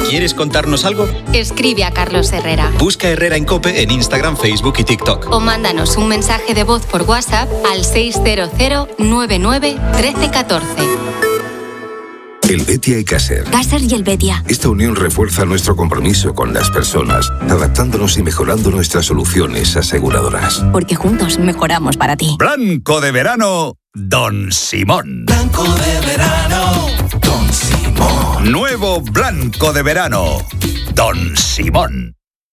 ¿Quieres contarnos algo? Escribe a Carlos Herrera. Busca Herrera en COPE en Instagram, Facebook y TikTok. O mándanos un mensaje de voz por WhatsApp al 600 99 13 14. Helvetia y Caser. Caser y Helvetia. Esta unión refuerza nuestro compromiso con las personas, adaptándonos y mejorando nuestras soluciones aseguradoras. Porque juntos mejoramos para ti. Blanco de verano, Don Simón. Blanco de verano, Don Simón. Nuevo blanco de verano, Don Simón.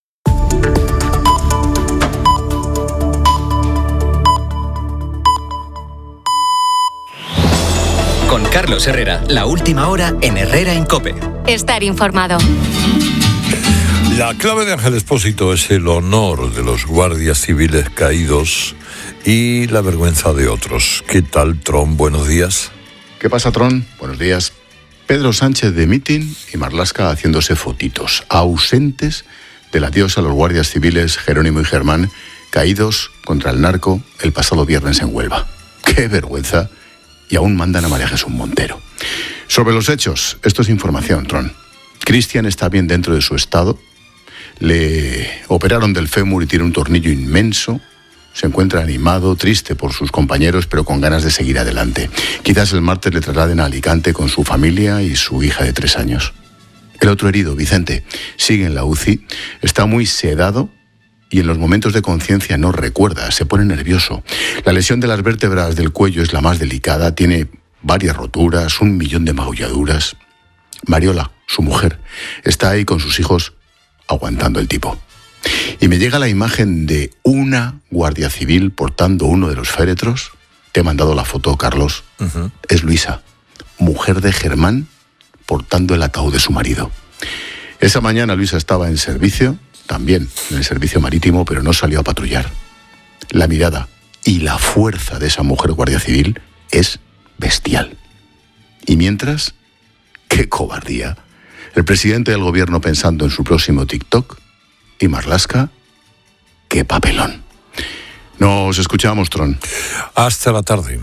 Con Carlos Herrera, la última hora en Herrera en COPE. Estar informado. La clave de Ángel Expósito es el honor de los guardias civiles caídos y la vergüenza de otros. ¿Qué tal, Tron? Buenos días. ¿Qué pasa, Tron? Buenos días. Pedro Sánchez de mitin y Marlaska haciéndose fotitos, ausentes del adiós a los guardias civiles Jerónimo y Germán, caídos contra el narco el pasado viernes en Huelva. ¡Qué vergüenza! Y aún mandan a María Jesús Montero. Sobre los hechos, esto es información, Tron. Cristian está bien dentro de su estado. Le operaron del fémur y tiene un tornillo inmenso. Se encuentra animado, triste por sus compañeros, pero con ganas de seguir adelante. Quizás el martes le trasladen a Alicante con su familia y su hija de 3 años. El otro herido, Vicente, sigue en la UCI. Está muy sedado y en los momentos de conciencia no recuerda, se pone nervioso. La lesión de las vértebras del cuello es la más delicada, tiene varias roturas, 1 millón de magulladuras. Mariola, su mujer, está ahí con sus hijos aguantando el tipo. Y me llega la imagen de una guardia civil portando uno de los féretros. Te he mandado la foto, Carlos. Uh-huh. Es Luisa, mujer de Germán, portando el ataúd de su marido. Esa mañana Luisa estaba en servicio, también en el servicio marítimo, pero no salió a patrullar. La mirada y la fuerza de esa mujer guardia civil es bestial. Y mientras, ¡qué cobardía! El presidente del gobierno pensando en su próximo TikTok y Marlaska, ¡qué papelón! Nos escuchamos, Tron. Hasta la tarde.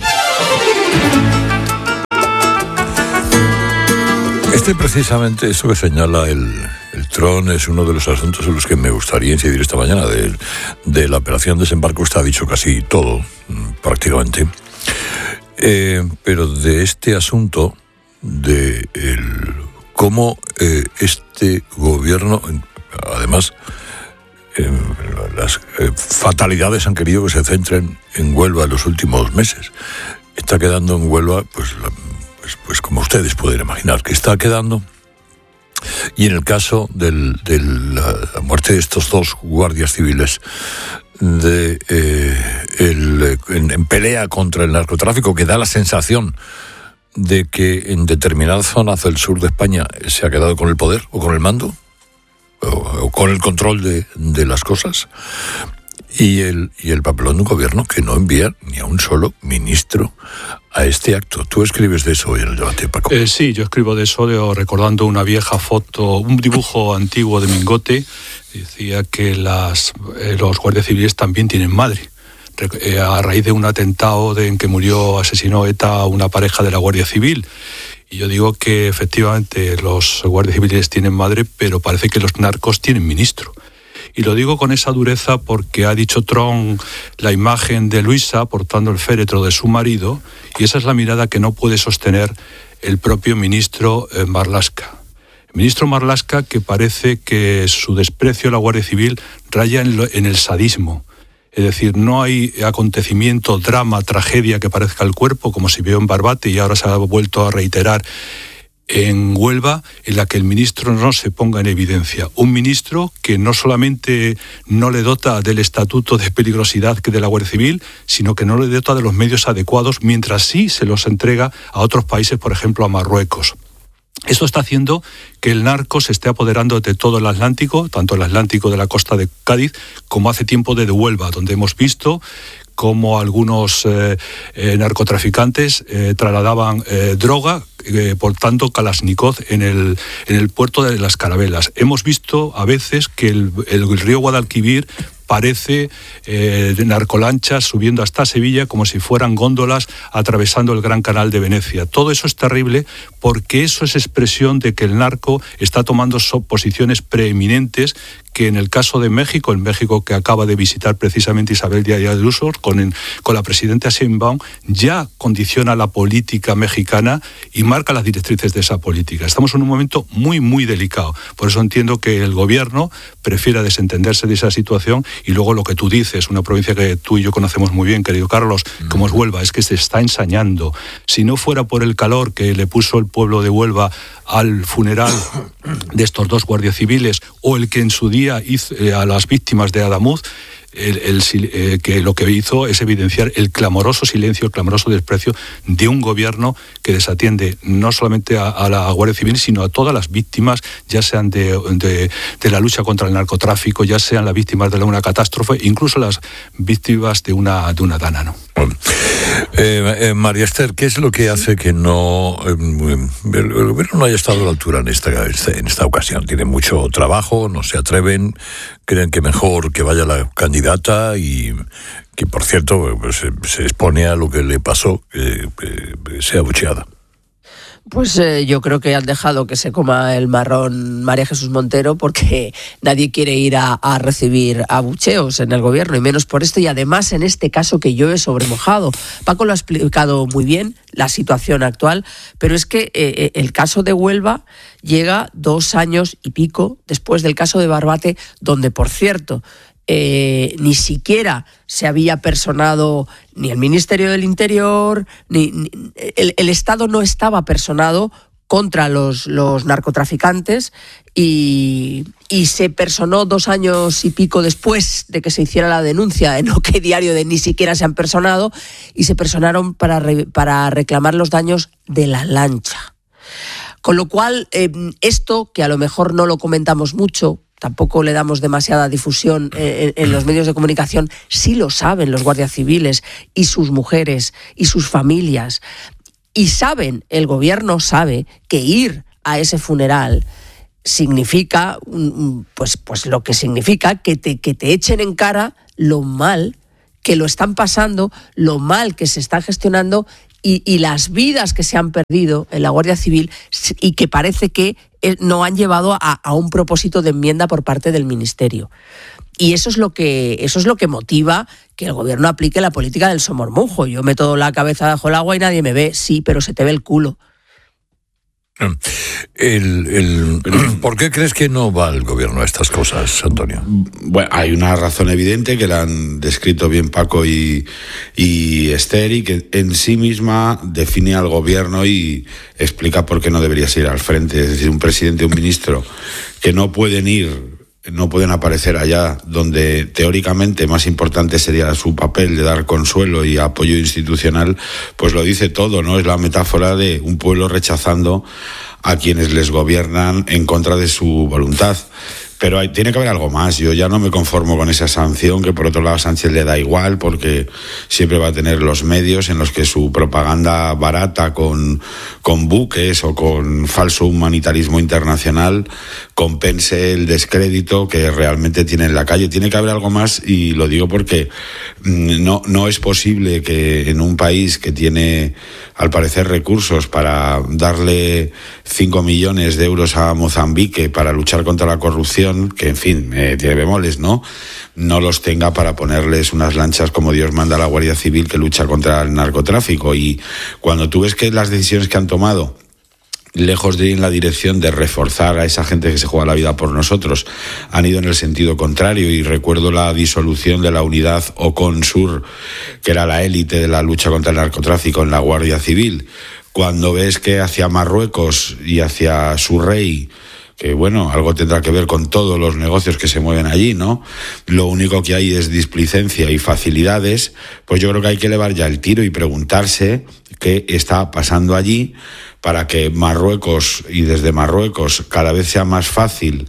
Precisamente eso que señala el Tron es uno de los asuntos en los que me gustaría incidir esta mañana. De la operación desembarco está dicho casi todo, prácticamente. Pero de este asunto, de cómo este gobierno, además, las fatalidades han querido que se centren en Huelva en los últimos meses. Está quedando en Huelva, pues como ustedes pueden imaginar, que está quedando. Y en el caso de la muerte de estos 2 guardias civiles en pelea contra el narcotráfico, que da la sensación de que en determinadas zonas del sur de España se ha quedado con el poder o con el mando o con el control de las cosas, y el papelón de un gobierno que no envía ni a un solo ministro a este acto. Tú escribes de eso hoy en el debate, Paco. Sí, yo escribo de eso recordando una vieja foto, un dibujo antiguo de Mingote. Decía que los guardias civiles también tienen madre. A raíz de un atentado en que asesinó ETA a una pareja de la Guardia Civil. Y yo digo que efectivamente los guardias civiles tienen madre, pero parece que los narcos tienen ministro. Y lo digo con esa dureza porque ha dicho Tron la imagen de Luisa portando el féretro de su marido, y esa es la mirada que no puede sostener el propio ministro Marlaska. El ministro Marlaska, que parece que su desprecio a la Guardia Civil raya en el sadismo. Es decir, no hay acontecimiento, drama, tragedia que parezca el cuerpo, como se vio en Barbate y ahora se ha vuelto a reiterar en Huelva, en la que el ministro no se ponga en evidencia. Un ministro que no solamente no le dota del estatuto de peligrosidad que de la Guardia Civil, sino que no le dota de los medios adecuados, mientras sí se los entrega a otros países, por ejemplo a Marruecos. Esto está haciendo que el narco se esté apoderando de todo el Atlántico, tanto el Atlántico de la costa de Cádiz como hace tiempo de Huelva, donde hemos visto cómo algunos narcotraficantes trasladaban droga portando Kalashnikov en el puerto de las Carabelas. Hemos visto a veces que el río Guadalquivir parece narcolanchas subiendo hasta Sevilla como si fueran góndolas atravesando el Gran Canal de Venecia. Todo eso es terrible porque eso es expresión de que el narco está tomando posiciones preeminentes que en el caso de México, en México que acaba de visitar precisamente Isabel Díaz Ayuso con la presidenta Sheinbaum, ya condiciona la política mexicana y marca las directrices de esa política. Estamos en un momento muy, muy delicado. Por eso entiendo que el gobierno prefiera desentenderse de esa situación y luego lo que tú dices, una provincia que tú y yo conocemos muy bien, querido Carlos, como es Huelva, es que se está ensañando. Si no fuera por el calor que le puso el pueblo de Huelva al funeral de estos 2 guardias civiles o el que en su día hizo a las víctimas de Adamuz, que lo que hizo es evidenciar el clamoroso silencio, el clamoroso desprecio de un gobierno que desatiende no solamente a la Guardia Civil, sino a todas las víctimas, ya sean de la lucha contra el narcotráfico, ya sean las víctimas de una catástrofe, incluso las víctimas de una dana, ¿no? María Esther, ¿qué es lo que hace que no el gobierno no haya estado a la altura en esta ocasión? Tienen mucho trabajo, no se atreven, creen que mejor que vaya la candidata y que, por cierto, pues, se expone a lo que le pasó, sea abucheada. Pues yo creo que han dejado que se coma el marrón María Jesús Montero porque nadie quiere ir a recibir abucheos en el gobierno y menos por esto, y además en este caso que llueve sobre mojado. Paco lo ha explicado muy bien, la situación actual, pero es que el caso de Huelva llega 2 años y pico después del caso de Barbate, donde, por cierto, ni siquiera se había personado ni el Ministerio del Interior, ni el Estado no estaba personado contra los narcotraficantes y se personó 2 años y pico después de que se hiciera la denuncia en OK Diario de ni siquiera se han personado, y se personaron para reclamar los daños de la lancha. Con lo cual, esto, que a lo mejor no lo comentamos mucho, tampoco le damos demasiada difusión en los medios de comunicación, sí lo saben los guardias civiles y sus mujeres y sus familias. Y saben, el gobierno sabe que ir a ese funeral significa, pues lo que significa que te echen en cara lo mal que lo están pasando, lo mal que se está gestionando y las vidas que se han perdido en la Guardia Civil y que parece que no han llevado a un propósito de enmienda por parte del Ministerio. Y eso es lo que motiva que el gobierno aplique la política del somormujo. Yo meto la cabeza bajo el agua y nadie me ve, sí, pero se te ve el culo. ¿Por qué crees que no va el gobierno a estas cosas, Antonio? Bueno, hay una razón evidente que la han descrito bien Paco y Esther, y que en sí misma define al gobierno y explica por qué no deberías ir al frente. Es decir, un presidente y un ministro que no pueden aparecer allá donde teóricamente más importante sería su papel de dar consuelo y apoyo institucional, pues lo dice todo, ¿no? Es la metáfora de un pueblo rechazando a quienes les gobiernan en contra de su voluntad. Pero tiene que haber algo más. Yo ya no me conformo con esa sanción, que por otro lado a Sánchez le da igual, porque siempre va a tener los medios en los que su propaganda barata con buques o con falso humanitarismo internacional compense el descrédito que realmente tiene en la calle. Tiene que haber algo más, y lo digo porque no es posible que en un país que tiene, al parecer, recursos para darle 5 millones de euros a Mozambique para luchar contra la corrupción, que en fin, tiene bemoles, ¿no? No los tenga para ponerles unas lanchas como Dios manda a la Guardia Civil que lucha contra el narcotráfico. Y cuando tú ves que las decisiones que han tomado, lejos de ir en la dirección de reforzar a esa gente que se juega la vida por nosotros, han ido en el sentido contrario. Y recuerdo la disolución de la unidad OCON-Sur, que era la élite de la lucha contra el narcotráfico en la Guardia Civil. Cuando ves que hacia Marruecos y hacia su rey, que bueno, algo tendrá que ver con todos los negocios que se mueven allí, ¿no? Lo único que hay es displicencia y facilidades, pues yo creo que hay que elevar ya el tiro y preguntarse qué está pasando allí para que Marruecos, y desde Marruecos, cada vez sea más fácil,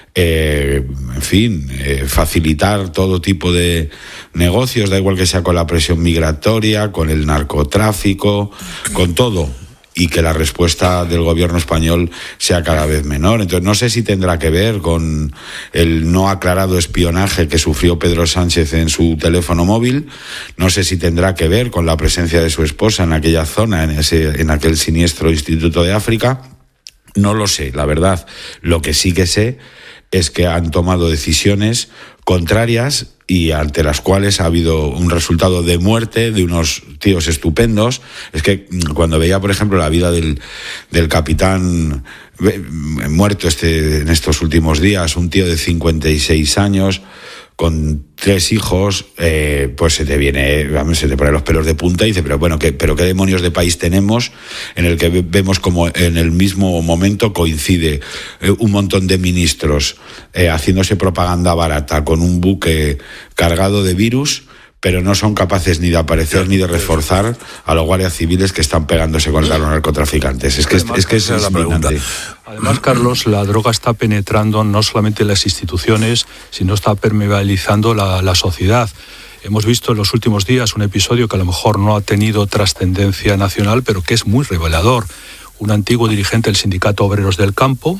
facilitar todo tipo de negocios, da igual que sea con la presión migratoria, con el narcotráfico, con todo. y que la respuesta del gobierno español sea cada vez menor. Entonces, no sé si tendrá que ver con el no aclarado espionaje que sufrió Pedro Sánchez en su teléfono móvil, no sé si tendrá que ver con la presencia de su esposa en aquella zona, en aquel siniestro Instituto de África. No lo sé, la verdad. Lo que sí que sé es que han tomado decisiones contrarias y ante las cuales ha habido un resultado de muerte de unos tíos estupendos. Es que cuando veía, por ejemplo, la vida del capitán muerto en estos últimos días, un tío de 56 años, con 3 hijos, pues se te ponen los pelos de punta y dice, pero qué demonios de país tenemos en el que vemos como en el mismo momento coincide un montón de ministros haciéndose propaganda barata con un buque cargado de virus, pero no son capaces ni de aparecer ni de reforzar a los guardias civiles que están pegándose contra los narcotraficantes. Es que esa es la pregunta. Además, Carlos, la droga está penetrando no solamente en las instituciones, sino está permeabilizando la sociedad. Hemos visto en los últimos días un episodio que a lo mejor no ha tenido trascendencia nacional, pero que es muy revelador. Un antiguo dirigente del Sindicato Obreros del Campo,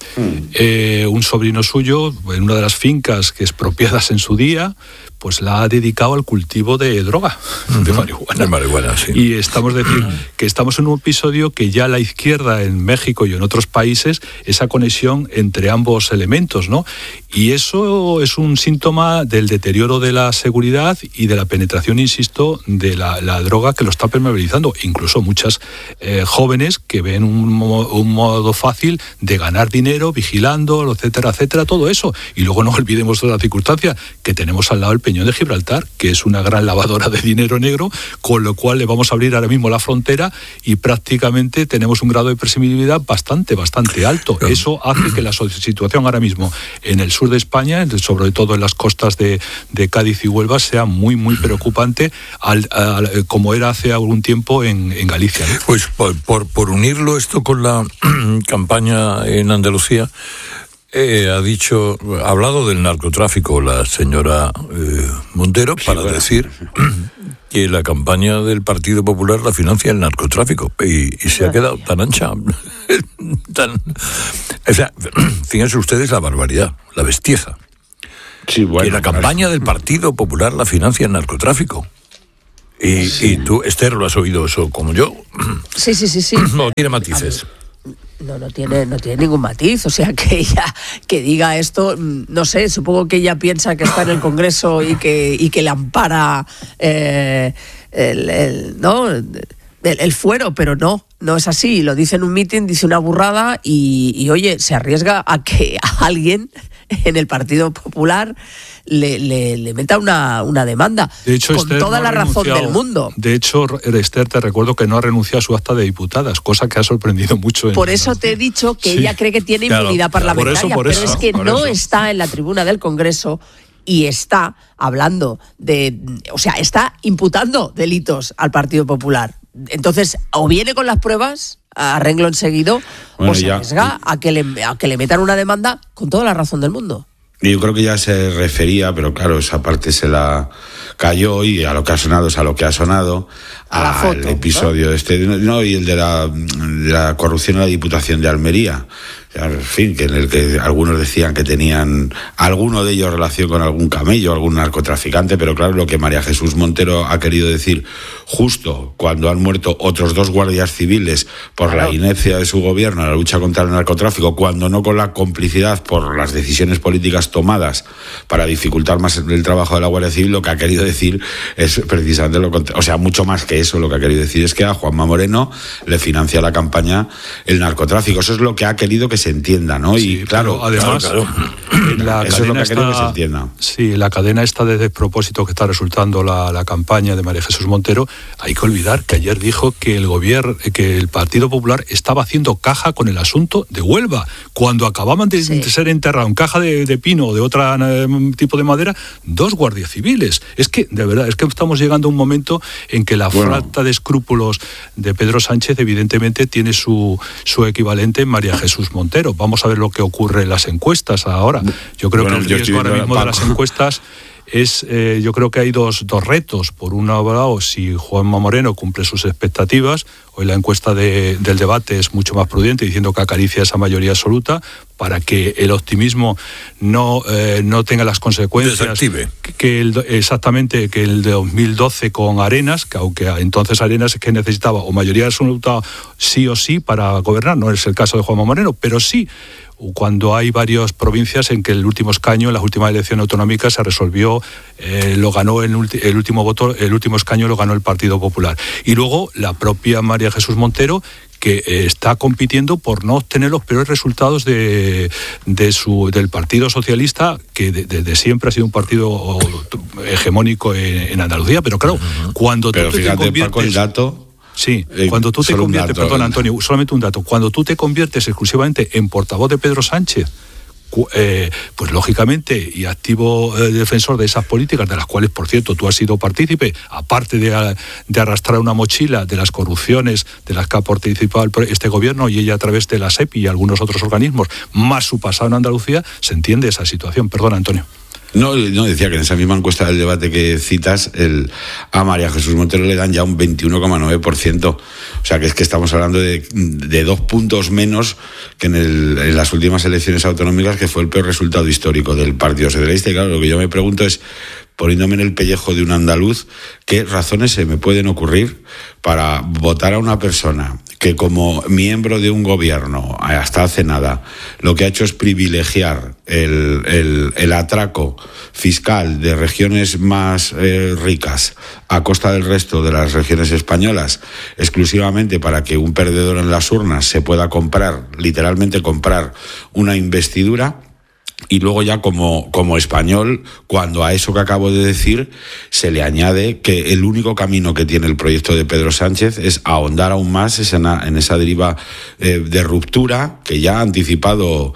un sobrino suyo, en una de las fincas que expropiadas en su día, pues la ha dedicado al cultivo de droga, de marihuana. De marihuana, sí. Y estamos en un episodio que ya la izquierda en México y en otros países, esa conexión entre ambos elementos, ¿no? Y eso es un síntoma del deterioro de la seguridad y de la penetración, insisto, de la droga que lo está permeabilizando. Incluso muchas jóvenes que ven un modo fácil de ganar dinero vigilando, etcétera, etcétera, todo eso. Y luego no olvidemos de la circunstancia que tenemos al lado el Peñón de Gibraltar, que es una gran lavadora de dinero negro, con lo cual le vamos a abrir ahora mismo la frontera y prácticamente tenemos un grado de previsibilidad bastante alto. Eso hace que la situación ahora mismo en el sur de España, sobre todo en las costas de Cádiz y Huelva, sea muy preocupante, como era hace algún tiempo en Galicia, ¿no? Pues por unirlo esto con la campaña en Andalucía, ha hablado del narcotráfico la señora Montero, para decir que la campaña del Partido Popular la financia el narcotráfico, y se ha quedado tan ancha. O sea, fíjense ustedes la barbaridad, la bestieza. Sí, bueno, que la campaña del Partido Popular la financia el narcotráfico. Y tú, Esther, lo has oído eso como yo. Sí. No tiene matices. No tiene ningún matiz, o sea, que ella que diga esto, no sé, supongo que ella piensa que está en el Congreso y que le ampara el fuero, pero no es así. Lo dice en un mitin, dice una burrada y oye, se arriesga a que a alguien en el Partido Popular le meta una demanda, de hecho, con Esther toda la razón del mundo. De hecho, Esther, te recuerdo que no ha renunciado a su acta de diputadas, cosa que ha sorprendido mucho. Por eso te he dicho que ella cree que tiene inmunidad parlamentaria, pero es que no está en la tribuna del Congreso y está hablando está imputando delitos al Partido Popular. Entonces, o viene con las pruebas a renglón seguido, o se arriesga a que le metan una demanda con toda la razón del mundo. Yo creo que ya se refería, pero claro, esa parte se la cayó, y a lo que ha sonado es a lo que ha sonado, al episodio y el de la corrupción en la Diputación de Almería. En fin, en el que algunos decían que tenían alguno de ellos relación con algún camello, algún narcotraficante, pero claro, lo que María Jesús Montero ha querido decir justo cuando han muerto otros 2 guardias civiles por la inercia de su gobierno en la lucha contra el narcotráfico, cuando no con la complicidad por las decisiones políticas tomadas para dificultar más el trabajo de la Guardia Civil, lo que ha querido decir es precisamente lo contrario. O sea, mucho más que eso, lo que ha querido decir es que a Juanma Moreno le financia la campaña el narcotráfico. Eso es lo que ha querido que se entienda, ¿no? Sí, y claro, además, eso es lo que ha querido que se entienda. Sí, la cadena esta de despropósito que está resultando la campaña de María Jesús Montero, hay que olvidar que ayer dijo que el Partido Popular estaba haciendo caja con el asunto de Huelva, cuando acababan de ser enterrados en caja de pino o de otro tipo de madera 2 guardias civiles. Es que, de verdad, estamos llegando a un momento en que la falta de escrúpulos de Pedro Sánchez evidentemente tiene su equivalente en María Jesús Montero. Vamos a ver lo que ocurre en las encuestas ahora. Yo creo que el riesgo ahora mismo de las encuestas yo creo que hay dos retos. Por un lado, si Juanma Moreno cumple sus expectativas, hoy la encuesta del debate es mucho más prudente, diciendo que acaricia esa mayoría absoluta, para que el optimismo no tenga las consecuencias exactamente que el de 2012 con Arenas, que aunque entonces Arenas es que necesitaba o mayoría absoluta sí o sí para gobernar, no es el caso de Juanma Moreno, pero sí cuando hay varias provincias en que el último escaño, en las últimas elecciones autonómicas, se resolvió, lo ganó el último escaño lo ganó el Partido Popular. Y luego la propia María Jesús Montero, que está compitiendo por no obtener los peores resultados del Partido Socialista, que desde siempre ha sido un partido hegemónico en Andalucía, pero claro, cuando tú te conviertes... Paco, el dato... Sí, cuando tú te conviertes, perdón Antonio, solamente un dato, cuando tú te conviertes exclusivamente en portavoz de Pedro Sánchez, pues lógicamente, y activo defensor de esas políticas, de las cuales, por cierto, tú has sido partícipe, aparte de arrastrar una mochila de las corrupciones de las que ha participado este gobierno y ella a través de la SEPI y algunos otros organismos, más su pasado en Andalucía, se entiende esa situación. Perdón, Antonio. No, decía que en esa misma encuesta del debate que citas, a María Jesús Montero le dan ya un 21,9%. O sea, que es que estamos hablando de 2 puntos menos que en las últimas elecciones autonómicas, que fue el peor resultado histórico del Partido Socialista. Y claro, lo que yo me pregunto es, poniéndome en el pellejo de un andaluz, ¿qué razones se me pueden ocurrir para votar a una persona que, como miembro de un gobierno hasta hace nada, lo que ha hecho es privilegiar el atraco fiscal de regiones más ricas a costa del resto de las regiones españolas, exclusivamente para que un perdedor en las urnas se pueda literalmente comprar una investidura? Y luego ya como español, cuando a eso que acabo de decir se le añade que el único camino que tiene el proyecto de Pedro Sánchez es ahondar aún más en esa deriva de ruptura que ya ha anticipado,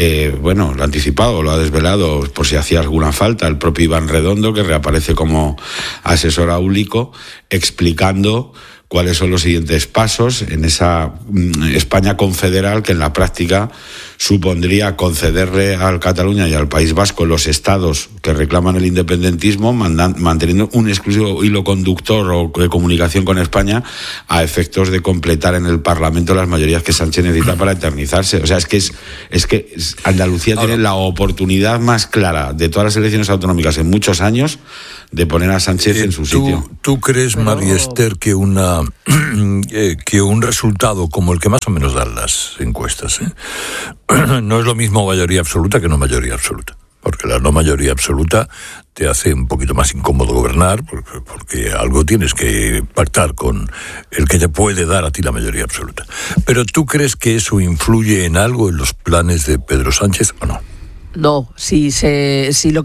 lo ha desvelado, por si hacía alguna falta, el propio Iván Redondo, que reaparece como asesor áulico, explicando cuáles son los siguientes pasos en esa España confederal, que en la práctica supondría concederle al Cataluña y al País Vasco los estados que reclaman el independentismo, manteniendo un exclusivo hilo conductor o de comunicación con España a efectos de completar en el Parlamento las mayorías que Sánchez necesita para eternizarse. O sea, es que Andalucía tiene la oportunidad más clara de todas las elecciones autonómicas en muchos años de poner a Sánchez en su sitio. ¿Tú crees, María Esther, que un resultado como el que más o menos dan las encuestas, no es lo mismo mayoría absoluta que no mayoría absoluta? Porque la no mayoría absoluta te hace un poquito más incómodo gobernar, porque algo tienes que pactar con el que te puede dar a ti la mayoría absoluta. Pero ¿tú crees que eso influye en algo en los planes de Pedro Sánchez o no? No, si lo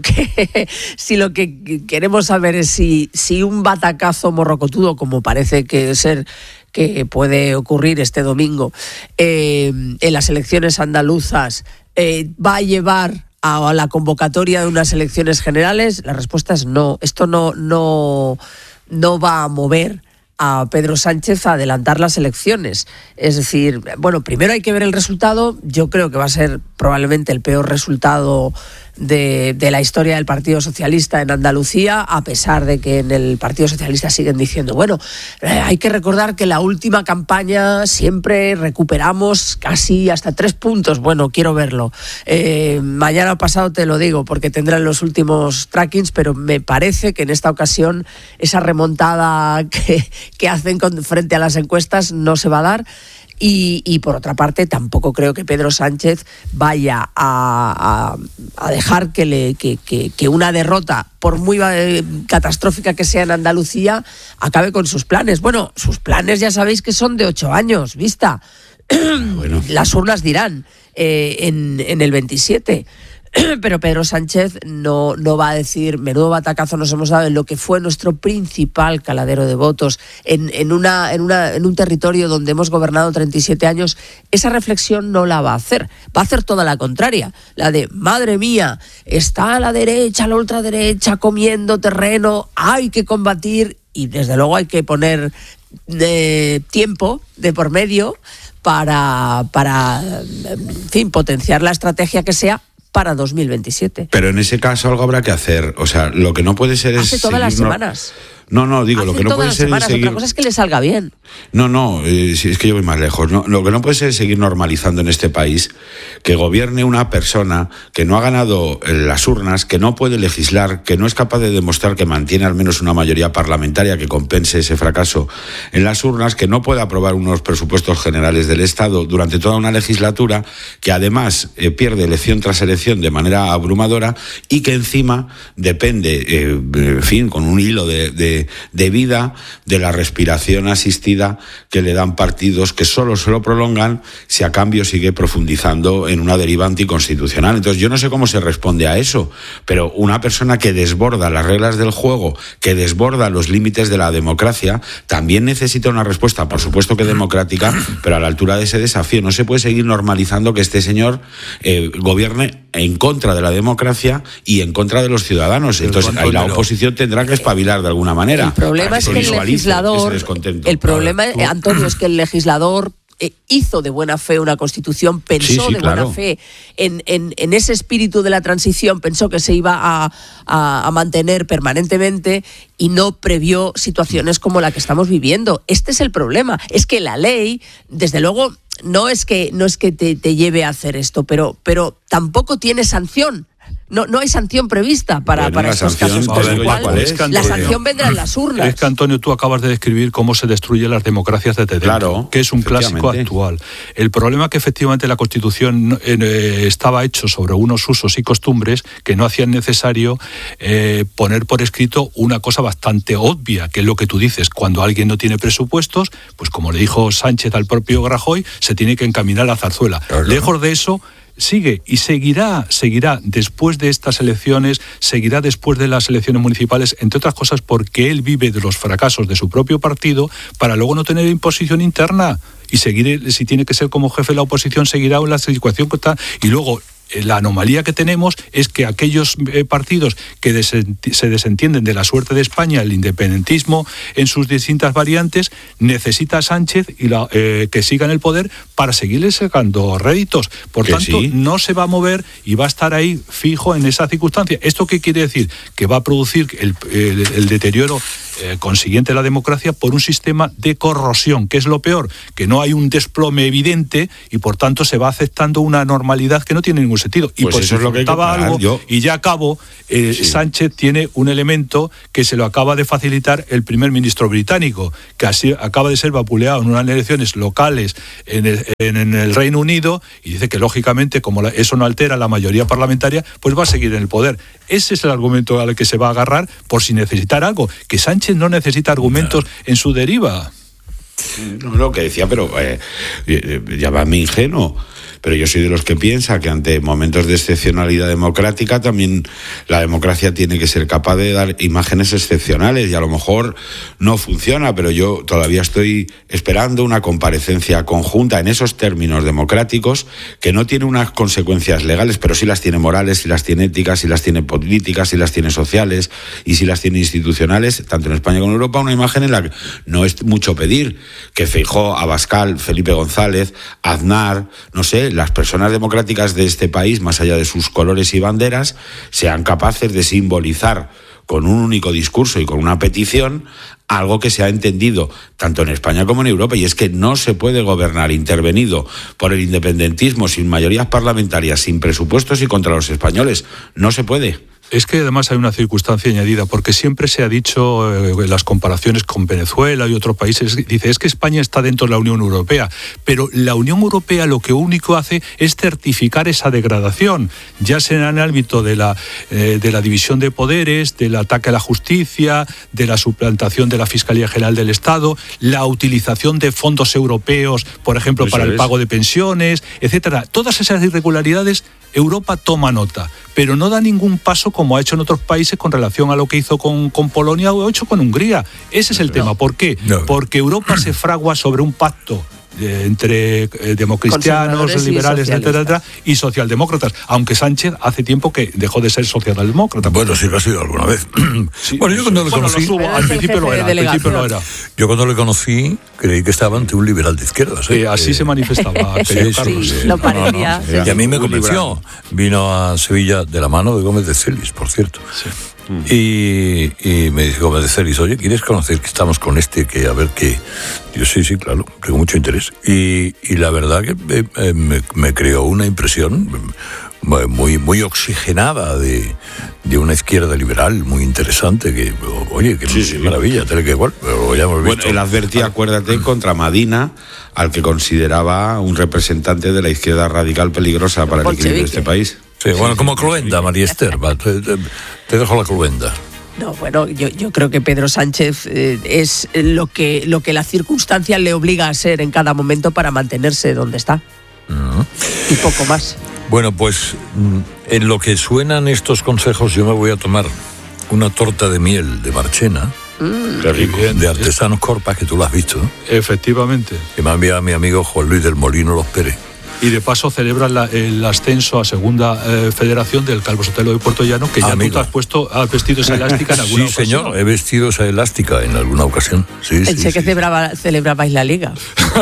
que queremos saber es si un batacazo morrocotudo, como parece que puede ocurrir este domingo en las elecciones andaluzas, va a llevar a la convocatoria de unas elecciones generales, la respuesta es no. Esto no va a mover a Pedro Sánchez a adelantar las elecciones. Es decir, bueno, primero hay que ver el resultado. Yo creo que va a ser probablemente el peor resultado de la historia del Partido Socialista en Andalucía, a pesar de que en el Partido Socialista siguen diciendo, bueno, hay que recordar que la última campaña siempre recuperamos casi hasta 3 puntos. Bueno, quiero verlo. Mañana pasado te lo digo, porque tendrán los últimos trackings, pero me parece que en esta ocasión esa remontada que hacen frente a las encuestas no se va a dar. Y por otra parte, tampoco creo que Pedro Sánchez vaya a dejar que una derrota, por muy catastrófica que sea en Andalucía, acabe con sus planes. Bueno, sus planes ya sabéis que son de 8 años, vista. Bueno. Las urnas dirán en el 27. Pero Pedro Sánchez no va a decir, menudo batacazo nos hemos dado en lo que fue nuestro principal caladero de votos, en un territorio donde hemos gobernado 37 años. Esa reflexión no la va a hacer. Va a hacer toda la contraria. La de, madre mía, está a la derecha, la ultraderecha comiendo terreno, hay que combatir, y desde luego hay que poner tiempo de por medio para en fin, potenciar la estrategia que sea, para 2027. Pero en ese caso algo habrá que hacer. O sea, lo que no puede ser Hace todas las semanas. No, digo, lo que no puede ser es seguir... Otra cosa es que le salga bien. No, es que yo voy más lejos. No, lo que no puede ser es seguir normalizando en este país que gobierne una persona que no ha ganado las urnas, que no puede legislar, que no es capaz de demostrar que mantiene al menos una mayoría parlamentaria que compense ese fracaso en las urnas, que no puede aprobar unos presupuestos generales del Estado durante toda una legislatura, que además pierde elección tras elección de manera abrumadora y que encima depende, en fin, con un hilo de vida de la respiración asistida que le dan partidos que solo se lo prolongan si a cambio sigue profundizando en una deriva anticonstitucional. Entonces yo no sé cómo se responde a eso, pero una persona que desborda las reglas del juego, que desborda los límites de la democracia, también necesita una respuesta, por supuesto que democrática, pero a la altura de ese desafío. No se puede seguir normalizando que este señor gobierne en contra de la democracia y en contra de los ciudadanos. Entonces ahí la oposición tendrá que espabilar de alguna manera. El problema es que el legislador, Antonio, es que el legislador hizo de buena fe una constitución, pensó buena fe en ese espíritu de la transición, pensó que se iba a mantener permanentemente y no previó situaciones como la que estamos viviendo. Este es el problema, es que la ley, desde luego, no es que te lleve a hacer esto, pero tampoco tiene sanción. No hay sanción prevista para estos casos, con lo cual la sanción vendrá en las urnas. Es que, Antonio, tú acabas de describir cómo se destruyen las democracias desde dentro, que es un clásico actual. El problema es que efectivamente la Constitución estaba hecho sobre unos usos y costumbres que no hacían necesario poner por escrito una cosa bastante obvia, que es lo que tú dices: cuando alguien no tiene presupuestos, pues como le dijo Sánchez al propio Rajoy, se tiene que encaminar a la zarzuela. Claro. Lejos de eso, sigue y seguirá después de estas elecciones, seguirá después de las elecciones municipales, entre otras cosas porque él vive de los fracasos de su propio partido para luego no tener imposición interna y seguir, si tiene que ser como jefe de la oposición, seguirá en la situación que está. Y luego la anomalía que tenemos es que aquellos partidos que se desentienden de la suerte de España, el independentismo en sus distintas variantes, necesita a Sánchez y que siga en el poder para seguirle sacando réditos. Por tanto, no se va a mover y va a estar ahí fijo en esa circunstancia. ¿Esto qué quiere decir? Que va a producir el deterioro consiguiente de la democracia por un sistema de corrosión, que es lo peor, que no hay un desplome evidente y por tanto se va aceptando una normalidad que no tiene ningún sentido. Y pues eso es lo que hay que parar, algo, y ya acabo, Sánchez tiene un elemento que se lo acaba de facilitar el primer ministro británico, que así acaba de ser vapuleado en unas elecciones locales en el Reino Unido, y dice que lógicamente, como eso no altera la mayoría parlamentaria, pues va a seguir en el poder. Ese es el argumento al que se va a agarrar por si necesitar algo, que Sánchez no necesita argumentos en su deriva. No, lo que decía, pero llámame ingenuo, pero yo soy de los que piensa que ante momentos de excepcionalidad democrática también la democracia tiene que ser capaz de dar imágenes excepcionales, y a lo mejor no funciona, pero yo todavía estoy esperando una comparecencia conjunta en esos términos democráticos que no tiene unas consecuencias legales, pero sí las tiene morales, sí las tiene éticas, sí las tiene políticas, sí las tiene sociales y sí las tiene institucionales, tanto en España como en Europa. Una imagen en la que no es mucho pedir que Feijóo, Abascal, Felipe González, Aznar, no sé, las personas democráticas de este país, más allá de sus colores y banderas, sean capaces de simbolizar con un único discurso y con una petición algo que se ha entendido tanto en España como en Europa, y es que no se puede gobernar intervenido por el independentismo, sin mayorías parlamentarias, sin presupuestos y contra los españoles. No se puede. Es que además hay una circunstancia añadida, porque siempre se ha dicho en las comparaciones con Venezuela y otros países, dice, es que España está dentro de la Unión Europea, pero la Unión Europea lo que único hace es certificar esa degradación, ya sea en el ámbito de la división de poderes, del ataque a la justicia, de la suplantación de la Fiscalía General del Estado, la utilización de fondos europeos, por ejemplo, para el pago de pensiones, etcétera. Todas esas irregularidades Europa toma nota, pero no da ningún paso como ha hecho en otros países con relación a lo que hizo con Polonia o ha hecho con Hungría. Ese es el tema. ¿Por qué? Porque Europa se fragua sobre un pacto entre democristianos, liberales, etcétera, y socialdemócratas, aunque Sánchez hace tiempo que dejó de ser socialdemócrata. Bueno, sí lo ha sido alguna vez. Sí, bueno, yo cuando le conocí... al principio lo era. Yo cuando le conocí creí que estaba ante un liberal de izquierdas. Así se manifestaba. Carlos. Sí, lo parecía. Y a mí me convenció. Vino a Sevilla de la mano de Gómez de Celis, por cierto. Sí. Y me dijo Gómez de Celis, oye, ¿quieres conocer que estamos con que a ver qué? Yo sí, claro, tengo mucho interés. Y la verdad que me creó una impresión muy oxigenada de una izquierda liberal muy interesante, que, oye, que sí. Maravilla, tal que igual, pero ya hemos visto. Bueno, él advertía, acuérdate, contra Madina, al que consideraba un representante de la izquierda radical peligrosa para el equilibrio de este país. Sí, bueno, como Cluenda, María Esther, te dejo la Cluenda. No, bueno, yo creo que Pedro Sánchez es lo que la circunstancia le obliga a ser en cada momento para mantenerse donde está. Y poco más. Bueno, pues en lo que suenan estos consejos yo me voy a tomar una torta de miel de Marchena. Qué rico. De Artesanos Corpas, que tú lo has visto, ¿no? Efectivamente. Que me ha enviado mi amigo Juan Luis del Molino Los Pérez. Y de paso celebran el ascenso a segunda federación del Calvo Sotelo de Puerto Llano, que ya tú has vestido esa elástica en alguna ocasión. Sí, señor, he vestido esa elástica en alguna ocasión. Pensé que celebrabais la Liga.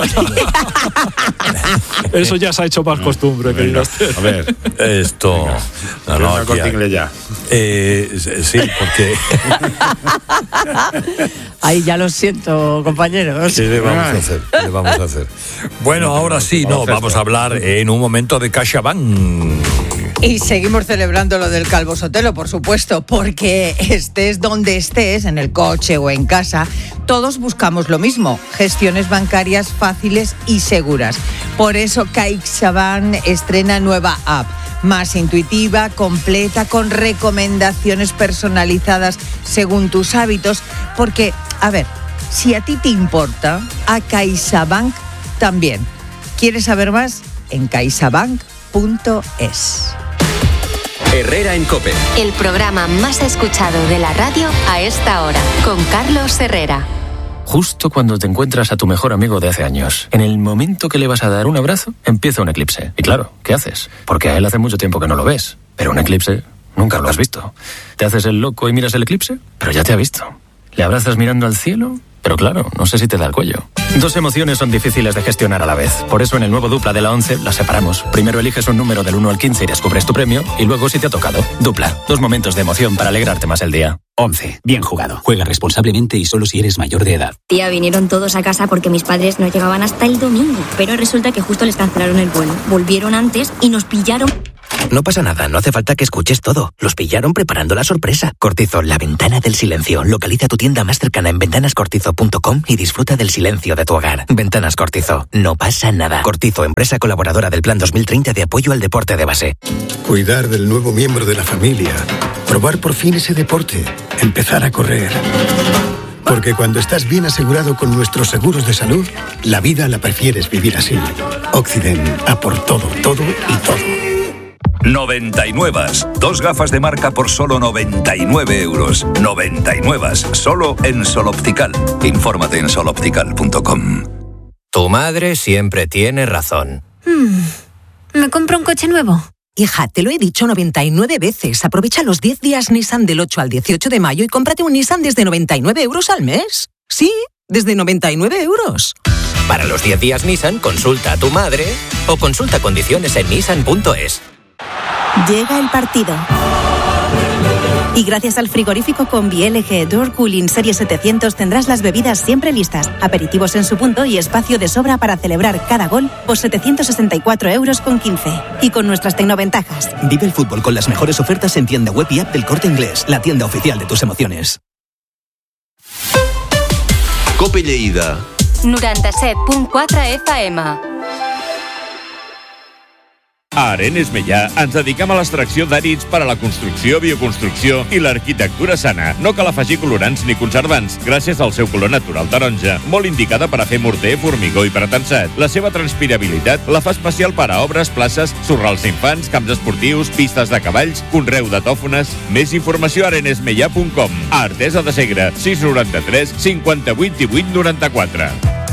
Eso ya se ha hecho más costumbre, querido. A ver. Esto... No, Corte Inglés ya. Sí, porque... Ahí ya lo siento, compañeros. ¿Qué le vamos a hacer? Bueno, ahora sí, vamos a hablar en un momento de CaixaBank. Y seguimos celebrando lo del Calvo Sotelo, por supuesto, porque estés donde estés, en el coche o en casa, todos buscamos lo mismo, gestiones bancarias fáciles y seguras. Por eso CaixaBank estrena nueva app, más intuitiva, completa, con recomendaciones personalizadas según tus hábitos, porque, a ver, si a ti te importa, a CaixaBank también. ¿Quieres saber más? En caixabank.es. Herrera en COPE. El programa más escuchado de la radio a esta hora, con Carlos Herrera. Justo cuando te encuentras a tu mejor amigo de hace años, en el momento que le vas a dar un abrazo, empieza un eclipse. Y claro, ¿qué haces? Porque a él hace mucho tiempo que no lo ves. Pero un eclipse nunca lo has visto. ¿Te haces el loco y miras el eclipse? Pero ya te ha visto. ¿Le abrazas mirando al cielo? Pero claro, no sé si te da el cuello. Dos emociones son difíciles de gestionar a la vez. Por eso en el nuevo Dupla de la 11 las separamos. Primero eliges un número del 1 al 15 y descubres tu premio. Y luego si te ha tocado. Dupla. Dos momentos de emoción para alegrarte más el día. 11. Bien jugado. Juega responsablemente y solo si eres mayor de edad. Tía, vinieron todos a casa porque mis padres no llegaban hasta el domingo. Pero resulta que justo les cancelaron el vuelo. Volvieron antes y nos pillaron... No pasa nada, no hace falta que escuches todo. Los pillaron preparando la sorpresa. Cortizo, la ventana del silencio. Localiza tu tienda más cercana en ventanascortizo.com y disfruta del silencio de tu hogar. Ventanas Cortizo, no pasa nada. Cortizo, empresa colaboradora del Plan 2030 de apoyo al deporte de base. Cuidar del nuevo miembro de la familia. Probar por fin ese deporte. Empezar a correr. Porque cuando estás bien asegurado con nuestros seguros de salud, la vida la prefieres vivir así. Occident, a por todo, todo y todo. 99. Dos gafas de marca por solo 99 euros. 99. Solo en Sol Optical. Infórmate en soloptical.com. Tu madre siempre tiene razón. ¿Me compro un coche nuevo? Hija, te lo he dicho 99 veces. Aprovecha los 10 días Nissan del 8 al 18 de mayo y cómprate un Nissan desde 99 euros al mes. Sí, desde 99 euros. Para los 10 días Nissan, consulta a tu madre o consulta condiciones en nissan.es. Llega el partido. Y gracias al frigorífico Combi LG Door Cooling Serie 700 tendrás las bebidas siempre listas, aperitivos en su punto y espacio de sobra para celebrar cada gol por 764,15 euros. Y con nuestras tecnoventajas. Vive el fútbol con las mejores ofertas en tienda web y app del Corte Inglés, la tienda oficial de tus emociones. COPE Lleida 97.4 FM. A Arenes Meià ens dediquem a l'extracció d'àrids per a la construcció, bioconstrucció i l'arquitectura sana. No cal afegir colorants ni conservants, gràcies al seu color natural taronja, molt indicada per a fer morter, formigó i pretensat. La seva transpirabilitat la fa especial per a obres, places, sorrals d'infants, camps esportius, pistes de cavalls, conreu de tòfones. Més informació a arenesmeià.com. A Artesa de Segre, 693 58 18 94.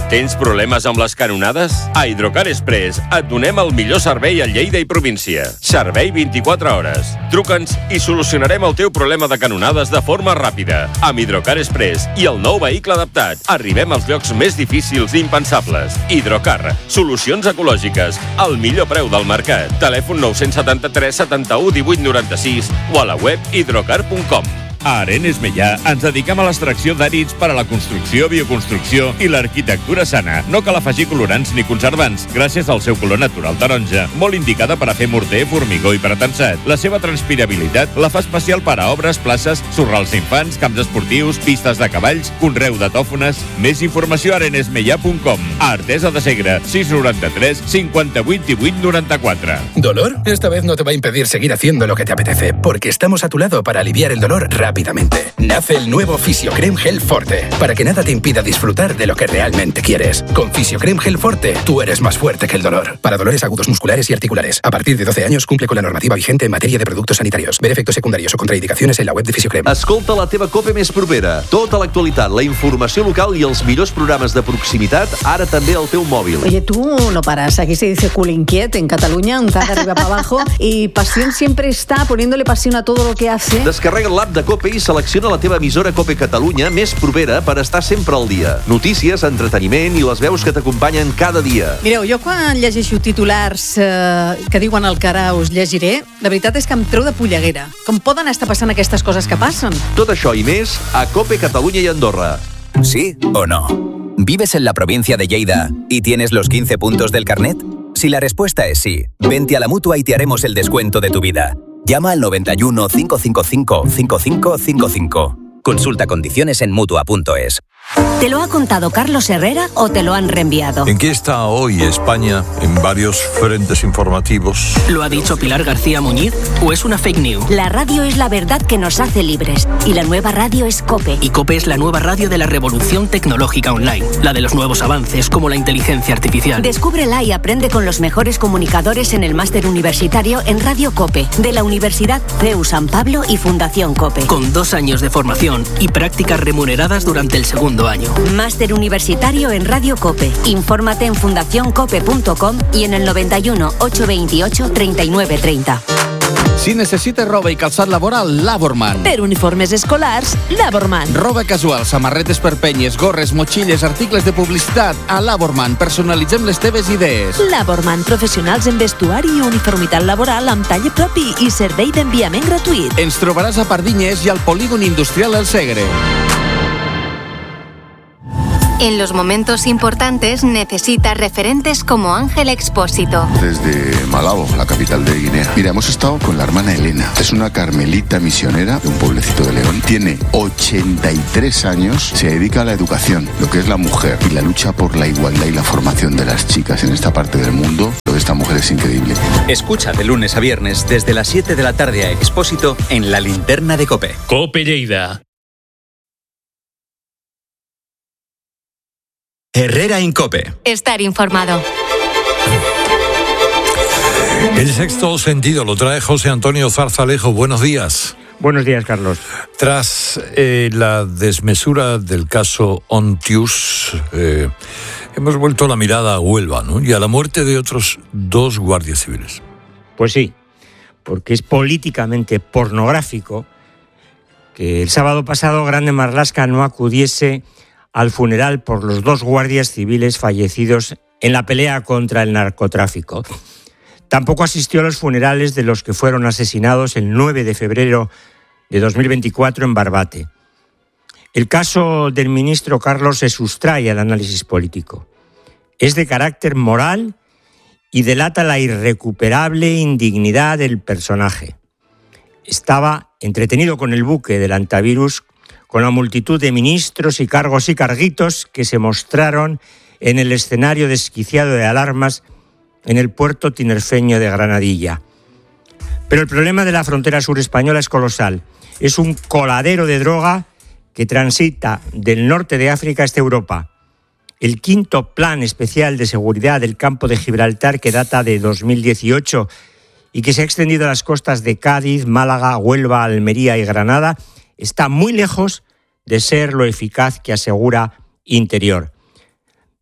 Tens problemes amb les canonades? A Hidrocar Express et donem el millor servei a Lleida i província. Servei 24 hores. Truca'ns i solucionarem el teu problema de canonades de forma ràpida. Amb Hidrocar Express i el nou vehicle adaptat, arribem als llocs més difícils i impensables. Hidrocar, solucions ecològiques, al millor preu del mercat. Telèfon 973 71 18 96 o a la web hidrocar.com. A Arenes Meià ens dediquem a l'extracció d'àrids per a la construcció, bioconstrucció i l'arquitectura sana. No cal afegir colorants ni conservants, gràcies al seu color natural taronja, molt indicada per a fer morter, formigó i pretensat. La seva transpirabilitat la fa especial per a obres, places, sorrals d'infants, camps esportius, pistes de cavalls, conreu de tòfones. Més informació a arenesmeià.com. A Artesa de Segre, 693 58 18 94. ¿Dolor? Esta vez no te va a impedir seguir haciendo lo que te apetece, porque estamos a tu lado para aliviar el dolor rápidamente. Nace el nuevo Fisiocrem Gel Forte, para que nada te impida disfrutar de lo que realmente quieres. Con Fisiocrem Gel Forte, tú eres más fuerte que el dolor. Para dolores agudos musculares y articulares. A partir de 12 años cumple con la normativa vigente en materia de productos sanitarios. Ver efectos secundarios o contraindicaciones en la web de Fisiocrem. Escolta la teva COPE més propera. Tota l'actualitat, la informació local i els millors programes de proximitat, ara també al teu mòbil. Oye, tú no paras. Aquí se dice cool inquiet en Cataluña, un de arriba para abajo. Y Pasión siempre está poniéndole pasión a todo lo que hace. Descarrega l'app de COPE i selecciona la teva emissora COPE Catalunya més propera per estar sempre al dia. Notícies, entreteniment i les veus que t'acompanyen cada dia. Mireu, jo quan llegeixo titulars que diuen el que ara us llegiré, la veritat és que em treu de polleguera. Com poden estar passant aquestes coses que passen? Tot això i més a COPE Catalunya i Andorra. ¿Sí o no? ¿Vives en la provincia de Lleida y tienes los 15 puntos del carnet? Si la respuesta es sí, vente a la Mutua y te haremos el descuento de tu vida. Llama al 91 555 5555. Consulta condiciones en Mutua.es. ¿Te lo ha contado Carlos Herrera o te lo han reenviado? ¿En qué está hoy España en varios frentes informativos? ¿Lo ha dicho Pilar García Muñiz o es una fake news? La radio es la verdad que nos hace libres y la nueva radio es COPE. Y COPE es la nueva radio de la revolución tecnológica online, la de los nuevos avances como la inteligencia artificial. Descúbrela y aprende con los mejores comunicadores en el máster universitario en Radio COPE de la Universidad CEU San Pablo y Fundación COPE. Con 2 años de formación y prácticas remuneradas durante el segundo año. Máster universitario en Radio COPE. Infórmate en fundacioncope.com y en el 91 828 39 30. Si necessites roba i calçat laboral, Laborman. Per uniformes escolars, Laborman. Roba casual, samarretes per penyes, gorres, motxilles, articles de publicitat. A Laborman personalitzem les teves idees. Laborman, professionals en vestuari i uniformitat laboral amb talle propi i servei d'enviament gratuït. Ens trobaràs a Pardinyes i al Polígon Industrial El Segre. En los momentos importantes necesitas referentes como Ángel Expósito. Desde Malabo, la capital de Guinea. Mira, hemos estado con la hermana Elena. Es una carmelita misionera de un pueblecito de León. Tiene 83 años. Se dedica a la educación, lo que es la mujer y la lucha por la igualdad y la formación de las chicas en esta parte del mundo. Lo de esta mujer es increíble. Escucha de lunes a viernes desde las 7 de la tarde a Expósito en La Linterna de COPE. COPE Lleida. Herrera en COPE. Estar informado. El sexto sentido lo trae José Antonio Zarzalejo. Buenos días. Buenos días, Carlos. Tras la desmesura del caso Ontius, hemos vuelto la mirada a Huelva, ¿no? Y a la muerte de otros 2 guardias civiles. Pues sí, porque es políticamente pornográfico que el sábado pasado Grande Marlaska no acudiese al funeral por los 2 guardias civiles fallecidos en la pelea contra el narcotráfico. Tampoco asistió a los funerales de los que fueron asesinados el 9 de febrero de 2024 en Barbate. El caso del ministro Carlos se sustrae al análisis político. Es de carácter moral y delata la irrecuperable indignidad del personaje. Estaba entretenido con el buque del antivirus, con la multitud de ministros y cargos y carguitos que se mostraron en el escenario desquiciado de alarmas en el puerto tinerfeño de Granadilla. Pero el problema de la frontera sur española es colosal. Es un coladero de droga que transita del norte de África hasta Europa. El 5º Plan Especial de Seguridad del Campo de Gibraltar, que data de 2018 y que se ha extendido a las costas de Cádiz, Málaga, Huelva, Almería y Granada, está muy lejos de ser lo eficaz que asegura Interior.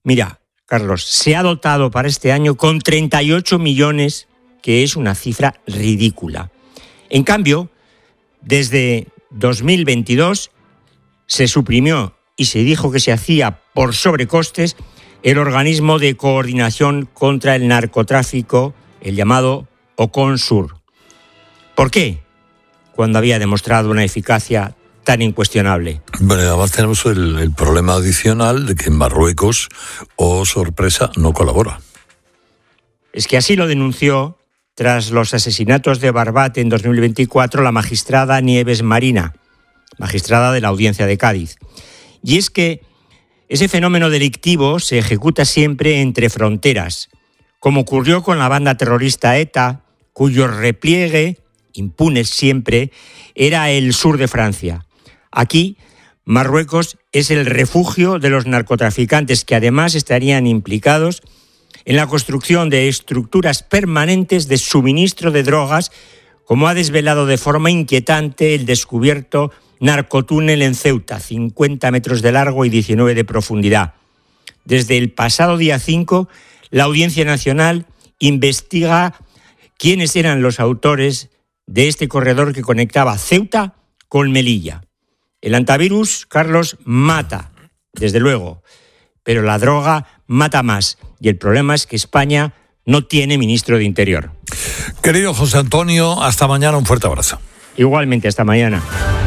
Mira, Carlos, se ha dotado para este año con 38 millones, que es una cifra ridícula. En cambio, desde 2022 se suprimió y se dijo que se hacía por sobrecostes el organismo de coordinación contra el narcotráfico, el llamado OCONSUR. ¿Por qué? Cuando había demostrado una eficacia tan incuestionable. Bueno, además tenemos el problema adicional de que Marruecos, sorpresa, no colabora. Es que así lo denunció, tras los asesinatos de Barbate en 2024, la magistrada Nieves Marina, magistrada de la Audiencia de Cádiz. Y es que ese fenómeno delictivo se ejecuta siempre entre fronteras, como ocurrió con la banda terrorista ETA, cuyo repliegue, impune siempre, era el sur de Francia. Aquí, Marruecos es el refugio de los narcotraficantes, que además estarían implicados en la construcción de estructuras permanentes de suministro de drogas, como ha desvelado de forma inquietante el descubierto narcotúnel en Ceuta, 50 metros de largo y 19 de profundidad. Desde el pasado día 5, la Audiencia Nacional investiga quiénes eran los autores de este corredor que conectaba Ceuta con Melilla. El antivirus, Carlos, mata, desde luego, pero la droga mata más. Y el problema es que España no tiene ministro de Interior. Querido José Antonio, hasta mañana, un fuerte abrazo. Igualmente, hasta mañana.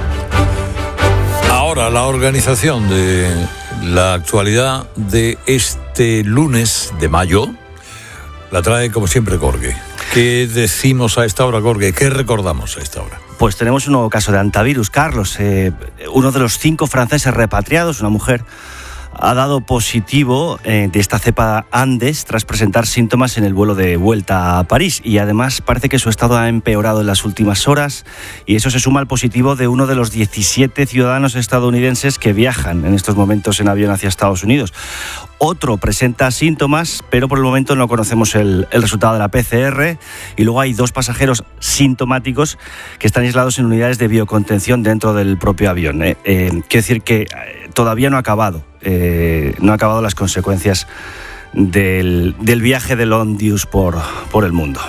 Ahora, la organización de la actualidad de este lunes de mayo la trae, como siempre, Gorge. ¿Qué decimos a esta hora, Gorge? ¿Qué recordamos a esta hora? Pues tenemos un nuevo caso de antivirus, Carlos. Uno de los 5 franceses repatriados, una mujer, ha dado positivo de esta cepa Andes tras presentar síntomas en el vuelo de vuelta a París, y además parece que su estado ha empeorado en las últimas horas, y eso se suma al positivo de uno de los 17 ciudadanos estadounidenses que viajan en estos momentos en avión hacia Estados Unidos. Otro presenta síntomas, pero por el momento no conocemos el resultado de la PCR, y luego hay 2 pasajeros sintomáticos que están aislados en unidades de biocontención dentro del propio avión. Quiero decir que todavía no ha acabado las consecuencias del viaje de Londius por el mundo.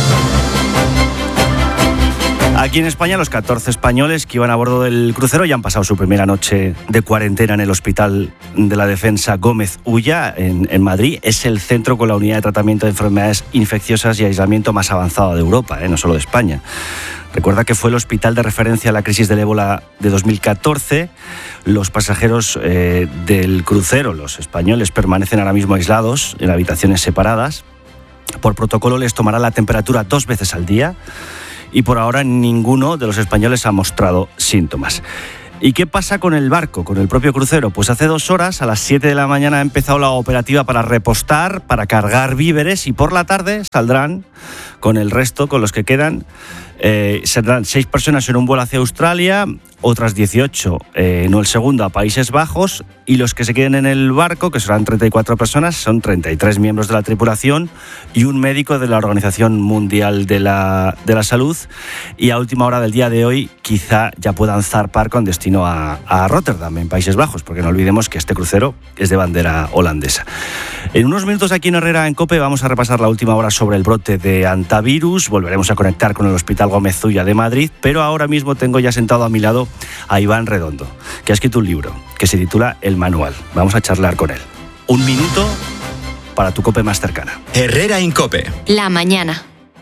Aquí en España, los 14 españoles que iban a bordo del crucero ya han pasado su primera noche de cuarentena en el Hospital de la Defensa Gómez Ulla, en Madrid. Es el centro con la unidad de tratamiento de enfermedades infecciosas y aislamiento más avanzado de Europa, no solo de España. Recuerda que fue el hospital de referencia a la crisis del ébola de 2014. Los pasajeros del crucero, los españoles, permanecen ahora mismo aislados en habitaciones separadas. Por protocolo les tomará la temperatura 2 veces al día, y por ahora ninguno de los españoles ha mostrado síntomas. ¿Y qué pasa con el barco, con el propio crucero? Pues hace 2 horas, a las 7 de la mañana, ha empezado la operativa para repostar, para cargar víveres, y por la tarde saldrán con el resto, con los que quedan. Saldrán 6 personas en un vuelo hacia Australia, otras 18 no el segundo a Países Bajos, y los que se queden en el barco, que serán 34 personas, son 33 miembros de la tripulación y un médico de la Organización Mundial de la Salud, y a última hora del día de hoy quizá ya puedan zarpar con destino a Rotterdam, en Países Bajos, porque no olvidemos que este crucero es de bandera holandesa. En unos minutos aquí en Herrera en COPE vamos a repasar la última hora sobre el brote de antivirus, volveremos a conectar con el Hospital Gómez Ulla de Madrid, pero ahora mismo tengo ya sentado a mi lado a Iván Redondo, que ha escrito un libro que se titula El Manual. Vamos a charlar con él. 1 minuto para tu COPE más cercana. Herrera en COPE. La mañana.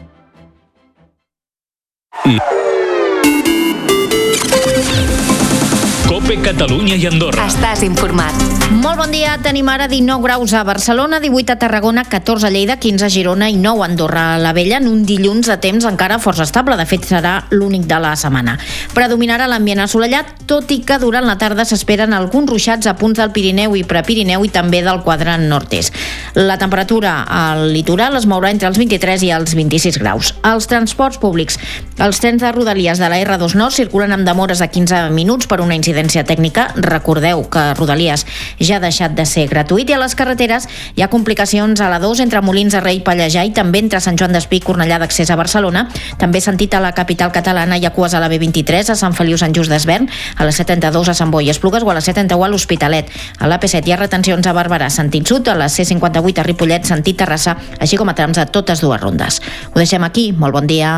COPE Catalunya i Andorra. Estàs informat. Molt bon dia. Tenim ara 19 graus a Barcelona, 18 a Tarragona, 14 a Lleida, 15 a Girona i 9 a Andorra la Vella, en un dilluns de temps encara força estable. De fet, serà l'únic de la setmana. Predominarà l'ambient assolellat, tot i que durant la tarda s'esperen alguns ruixats a punts del Pirineu i Prepirineu i també del quadrant nord-est. La temperatura al litoral es mourà entre els 23 i els 26 graus. Els transports públics. Els trens de Rodalies de la R2 Nord circulen amb demores de 15 minuts per una incidència assistència tècnica. Recordeu que Rodalies ja ha deixat de ser gratuït, i a les carreteres hi ha complicacions a la 2 entre Molins de Rei i Pallejà, i també entre Sant Joan d'Espí i Cornellà d'accés a Barcelona. També sentit a la capital catalana hi ha cues a la B23, a Sant Feliu Sant Just d'Esvern, a la 72 a Sant Boi i Esplugues o a la 71 a l'Hospitalet. A l'AP7 hi ha retencions a Barberà sentit sud, a la C58 a Ripollet sentit Terrassa, així com a trams a totes dues rondes. Ho deixem aquí, molt bon dia.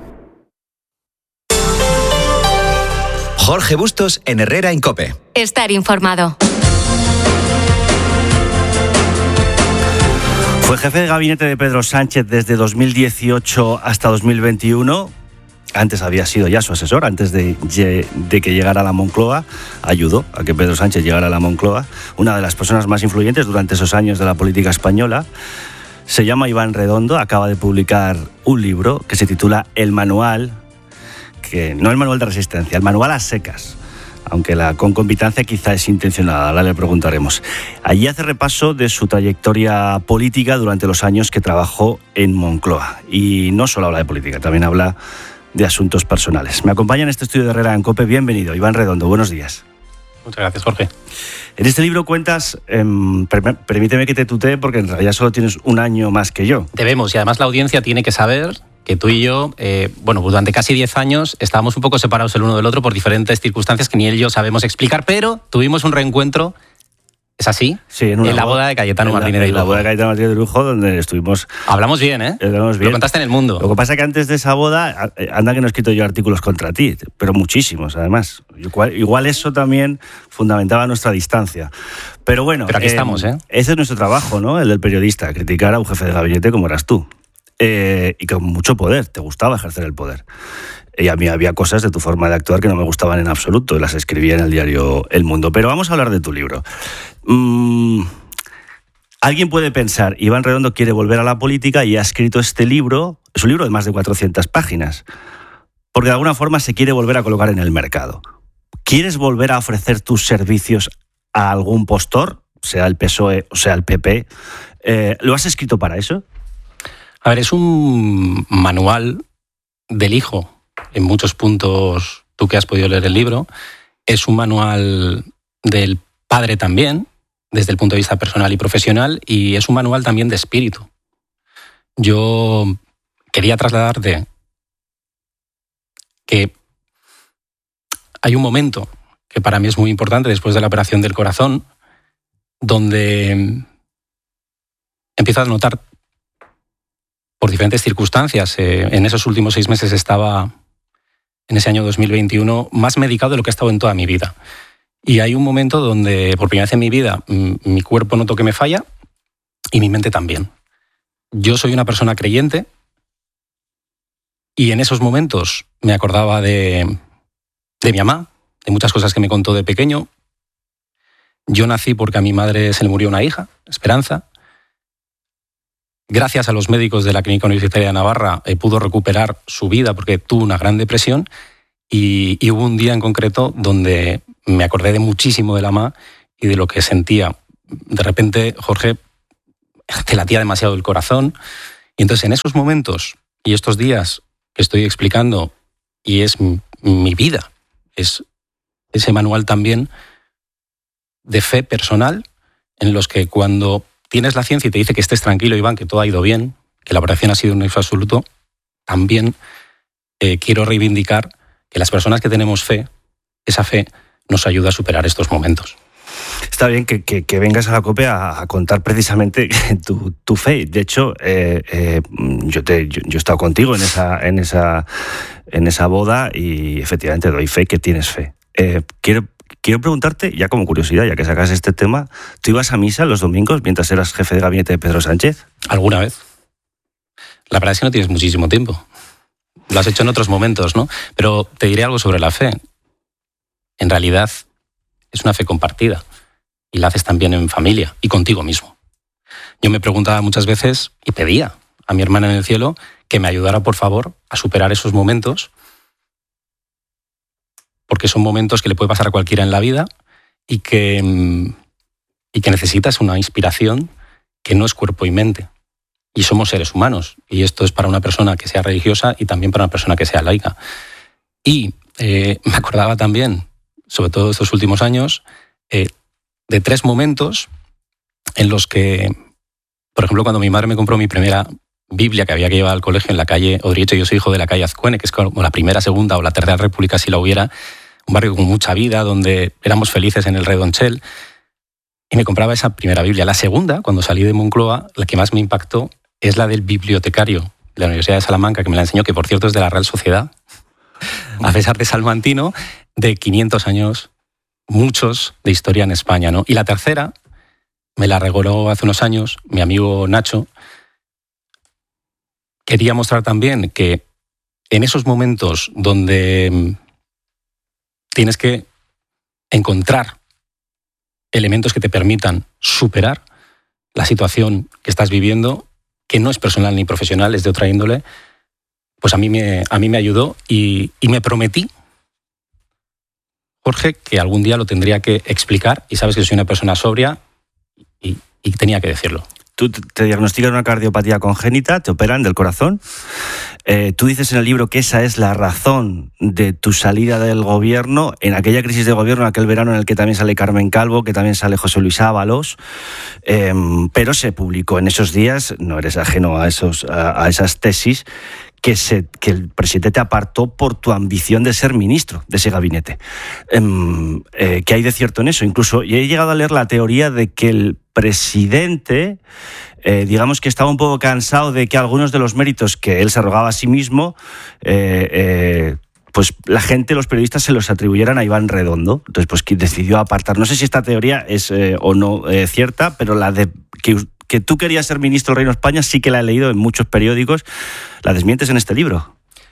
Jorge Bustos en Herrera en COPE. Estar informado. Fue jefe de gabinete de Pedro Sánchez desde 2018 hasta 2021. Antes había sido ya su asesor, antes de que llegara a la Moncloa. Ayudó a que Pedro Sánchez llegara a la Moncloa. Una de las personas más influyentes durante esos años de la política española. Se llama Iván Redondo, acaba de publicar un libro que se titula El Manual, que no el manual de resistencia, el manual a secas. Aunque la concombitancia quizá es intencionada, ahora le preguntaremos. Allí hace repaso de su trayectoria política durante los años que trabajó en Moncloa. Y no solo habla de política, también habla de asuntos personales. Me acompaña en este estudio de Herrera en COPE. Bienvenido, Iván Redondo. Buenos días. Muchas gracias, Jorge. En este libro cuentas, permíteme que te tutee porque en realidad solo tienes un año más que yo. Debemos, y además la audiencia tiene que saber que tú y yo, pues durante casi 10 años estábamos un poco separados el uno del otro por diferentes circunstancias que ni él y yo sabemos explicar, pero tuvimos un reencuentro, ¿es así? Sí, en la boda de Cayetano Martínez de Lujo. En la boda de Cayetano Martínez de Lujo, donde estuvimos... Hablamos bien, ¿eh? Hablamos bien. Lo contaste en El Mundo. Lo que pasa es que antes de esa boda, anda que no he escrito yo artículos contra ti, pero muchísimos, además. Igual eso también fundamentaba nuestra distancia. Pero bueno... Pero aquí estamos, ¿eh? Ese es nuestro trabajo, ¿no? El del periodista, criticar a un jefe de gabinete como eras tú. Y con mucho poder, te gustaba ejercer el poder. Y a mí había cosas de tu forma de actuar que no me gustaban en absoluto, y las escribía en el diario El Mundo. Pero vamos a hablar de tu libro. Alguien puede pensar, Iván Redondo quiere volver a la política y ha escrito este libro, es un libro de más de 400 páginas, porque de alguna forma se quiere volver a colocar en el mercado. ¿Quieres volver a ofrecer tus servicios a algún postor, sea el PSOE o sea el PP? ¿Lo has escrito para eso? A ver, es un manual del hijo, en muchos puntos, tú que has podido leer el libro. Es un manual del padre también, desde el punto de vista personal y profesional, y es un manual también de espíritu. Yo quería trasladarte que hay un momento que para mí es muy importante después de la operación del corazón, donde empiezo a notar, por diferentes circunstancias, en esos últimos 6 meses estaba, en ese año 2021, más medicado de lo que he estado en toda mi vida. Y hay un momento donde, por primera vez en mi vida, mi cuerpo noto que me falla y mi mente también. Yo soy una persona creyente y en esos momentos me acordaba de mi mamá, de muchas cosas que me contó de pequeño. Yo nací porque a mi madre se le murió una hija, Esperanza. Gracias a los médicos de la Clínica Universitaria de Navarra pudo recuperar su vida porque tuvo una gran depresión y hubo un día en concreto donde me acordé de muchísimo de la mamá y de lo que sentía. De repente, Jorge, te latía demasiado el corazón y entonces en esos momentos y estos días que estoy explicando, y es mi vida, es ese manual también de fe personal en los que cuando tienes la ciencia y te dice que estés tranquilo, Iván, que todo ha ido bien, que la operación ha sido un éxito absoluto, también quiero reivindicar que las personas que tenemos fe, esa fe nos ayuda a superar estos momentos. Está bien que vengas a la COPE a contar precisamente tu fe. De hecho, yo he estado contigo en esa boda y efectivamente doy fe que tienes fe. Quiero preguntarte, ya como curiosidad, ya que sacas este tema, ¿tú ibas a misa los domingos mientras eras jefe de gabinete de Pedro Sánchez? ¿Alguna vez? La verdad es que no tienes muchísimo tiempo. Lo has hecho en otros momentos, ¿no? Pero te diré algo sobre la fe. En realidad es una fe compartida y la haces también en familia y contigo mismo. Yo me preguntaba muchas veces y pedía a mi hermana en el cielo que me ayudara, por favor, a superar esos momentos, porque son momentos que le puede pasar a cualquiera en la vida y que necesitas una inspiración que no es cuerpo y mente. Y somos seres humanos. Y esto es para una persona que sea religiosa y también para una persona que sea laica. Y me acordaba también sobre todo estos últimos años, de 3 momentos en los que, por ejemplo, cuando mi madre me compró mi primera Biblia que había que llevar al colegio en la calle Odriecho, yo soy hijo de la calle Azcuene, que es como la primera, segunda o la tercera república si la hubiera, un barrio con mucha vida, donde éramos felices en el Redonchel, y me compraba esa primera Biblia. La segunda, cuando salí de Moncloa, la que más me impactó es la del bibliotecario de la Universidad de Salamanca, que me la enseñó, que por cierto es de la Real Sociedad, a pesar de salmantino, de 500 años, muchos de historia en España, ¿no? Y la tercera me la regaló hace unos años mi amigo Nacho. Quería mostrar también que en esos momentos donde tienes que encontrar elementos que te permitan superar la situación que estás viviendo, que no es personal ni profesional, es de otra índole, pues a mí me ayudó y me prometí, Jorge, que algún día lo tendría que explicar, y sabes que soy una persona sobria y tenía que decirlo. Tú te diagnostican una cardiopatía congénita, te operan del corazón. Tú dices en el libro que esa es la razón de tu salida del gobierno, en aquella crisis de gobierno, en aquel verano en el que también sale Carmen Calvo, que también sale José Luis Ábalos, pero se publicó en esos días, no eres ajeno a esas tesis, que el presidente te apartó por tu ambición de ser ministro de ese gabinete. ¿Qué hay de cierto en eso? Incluso yo he llegado a leer la teoría de que el presidente, digamos que estaba un poco cansado de que algunos de los méritos que él se arrogaba a sí mismo, pues la gente, los periodistas, se los atribuyeran a Iván Redondo. Entonces, pues decidió apartar. No sé si esta teoría es o no cierta, pero la de que tú querías ser ministro del Reino de España sí que la he leído en muchos periódicos. La desmientes en este libro.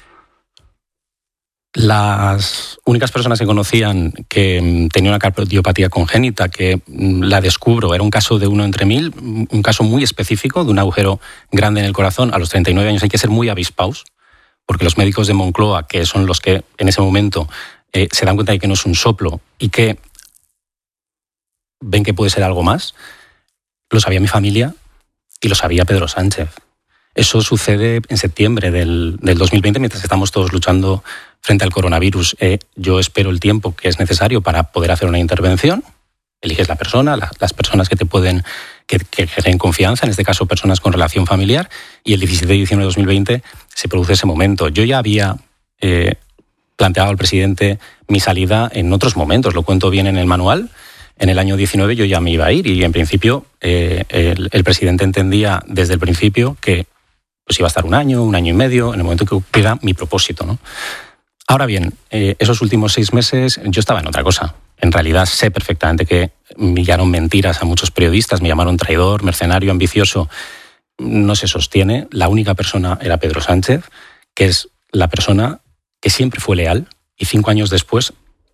Las únicas personas que conocían que tenía una cardiopatía congénita, que la descubro, era un caso de 1 entre 1000, un caso muy específico de un agujero grande en el corazón. A los 39 años hay que ser muy avispaos, porque los médicos de Moncloa, que son los que en ese momento se dan cuenta de que no es un soplo y que ven que puede ser algo más, lo sabía mi familia y lo sabía Pedro Sánchez. Eso sucede en septiembre del 2020, mientras estamos todos luchando frente al coronavirus. Yo espero el tiempo que es necesario para poder hacer una intervención. Eliges la persona, las personas que te pueden, que generen confianza, en este caso personas con relación familiar, y el 17 de diciembre de 2020 se produce ese momento. Yo ya había planteado al presidente mi salida en otros momentos, lo cuento bien en el manual. En el año 19 yo ya me iba a ir y en principio el presidente entendía desde el principio que pues iba a estar un año y medio, en el momento que cumpliera mi propósito, ¿no? Ahora bien, esos últimos 6 meses yo estaba en otra cosa. En realidad sé perfectamente que me llamaron mentiras a muchos periodistas, me llamaron traidor, mercenario, ambicioso. No se sostiene. La única persona era Pedro Sánchez, que es la persona que siempre fue leal y 5 años después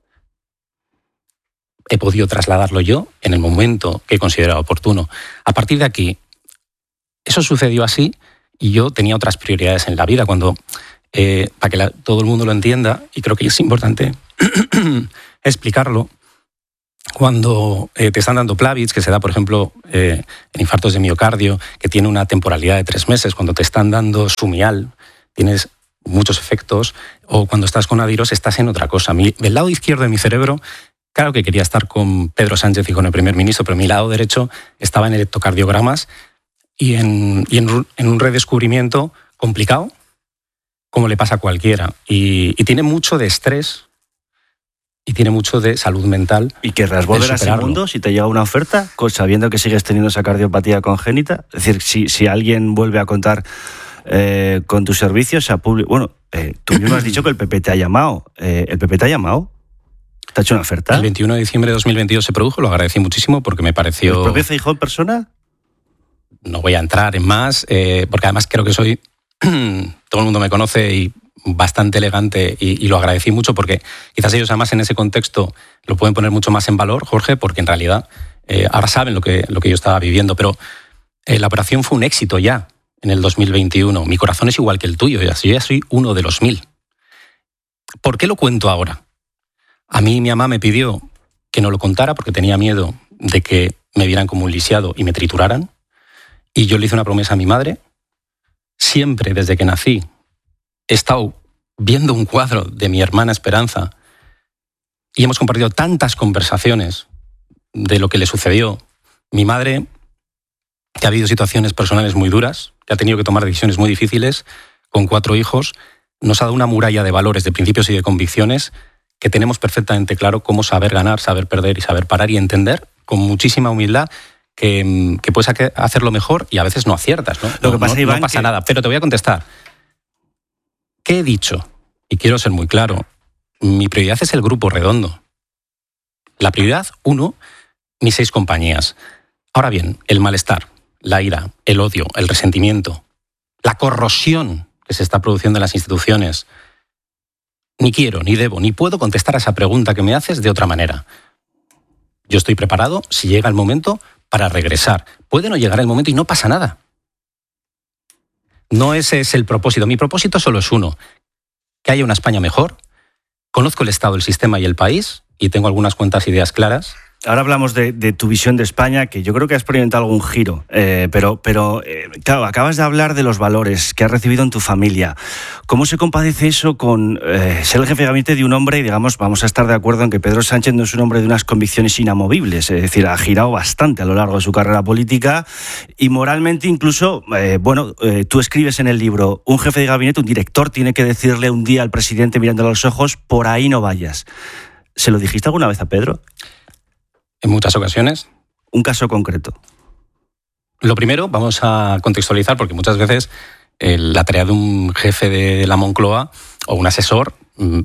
he podido trasladarlo yo en el momento que he considerado oportuno. A partir de aquí, eso sucedió así y yo tenía otras prioridades en la vida. Cuando, para que todo el mundo lo entienda, y creo que es importante explicarlo, cuando te están dando Plavix, que se da, por ejemplo, en infartos de miocardio, que tiene una temporalidad de 3 meses, cuando te están dando Sumial, tienes muchos efectos, o cuando estás con Adiros, estás en otra cosa. Del lado izquierdo de mi cerebro, claro que quería estar con Pedro Sánchez y con el primer ministro, pero mi lado derecho estaba en electrocardiogramas y en un redescubrimiento complicado, como le pasa a cualquiera. Y tiene mucho de estrés y tiene mucho de salud mental. ¿Y querrás volver a ese mundo si te llega una oferta, sabiendo que sigues teniendo esa cardiopatía congénita? Es decir, si alguien vuelve a contar con tus servicios, bueno, tú mismo has dicho que el PP te ha llamado. ¿El PP te ha llamado? ¿Te ha hecho una oferta? El 21 de diciembre de 2022 se produjo, lo agradecí muchísimo porque me pareció... ¿El propio Feijóo en persona? No voy a entrar en más, porque además creo que soy... todo el mundo me conoce y bastante elegante y lo agradecí mucho porque quizás ellos además en ese contexto lo pueden poner mucho más en valor, Jorge, porque en realidad ahora saben lo que yo estaba viviendo, pero la operación fue un éxito ya en el 2021. Mi corazón es igual que el tuyo, yo ya soy uno de los 1000. ¿Por qué lo cuento ahora? A mí mi mamá me pidió que no lo contara porque tenía miedo de que me vieran como un lisiado y me trituraran. Y yo le hice una promesa a mi madre. Siempre desde que nací he estado viendo un cuadro de mi hermana Esperanza y hemos compartido tantas conversaciones de lo que le sucedió. Mi madre, que ha habido situaciones personales muy duras, que ha tenido que tomar decisiones muy difíciles, con 4 hijos, nos ha dado una muralla de valores, de principios y de convicciones que tenemos perfectamente claro cómo saber ganar, saber perder y saber parar y entender con muchísima humildad que puedes hacerlo mejor y a veces no aciertas, ¿no? Lo que pasa, Iván, no pasa nada, pero te voy a contestar. ¿Qué he dicho? Y quiero ser muy claro. Mi prioridad es el grupo redondo. La prioridad, 1, mis 6 compañías. Ahora bien, el malestar, la ira, el odio, el resentimiento, la corrosión que se está produciendo en las instituciones. Ni quiero, ni debo, ni puedo contestar a esa pregunta que me haces de otra manera. Yo estoy preparado, si llega el momento, para regresar. Puede no llegar el momento y no pasa nada. No ese es el propósito. Mi propósito solo es uno: que haya una España mejor. Conozco el Estado, el sistema y el país y tengo algunas cuantas ideas claras. Ahora hablamos de tu visión de España, que yo creo que has experimentado algún giro, pero claro, acabas de hablar de los valores que has recibido en tu familia. ¿Cómo se compadece eso con ser el jefe de gabinete de un hombre? Y digamos, vamos a estar de acuerdo en que Pedro Sánchez no es un hombre de unas convicciones inamovibles, es decir, ha girado bastante a lo largo de su carrera política y moralmente incluso, tú escribes en el libro, un jefe de gabinete, un director, tiene que decirle un día al presidente mirándole a los ojos, por ahí no vayas. ¿Se lo dijiste alguna vez a Pedro? En muchas ocasiones. Un caso concreto. Lo primero, vamos a contextualizar, porque muchas veces la tarea de un jefe de la Moncloa o un asesor